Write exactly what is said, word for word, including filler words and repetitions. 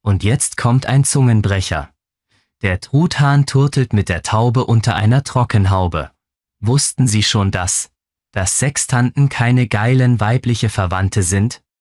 Und jetzt kommt ein Zungenbrecher. Der Truthahn turtelt mit der Taube unter einer Trockenhaube. Wussten Sie schon das? Dass Sextanten keine geilen weibliche Verwandte sind?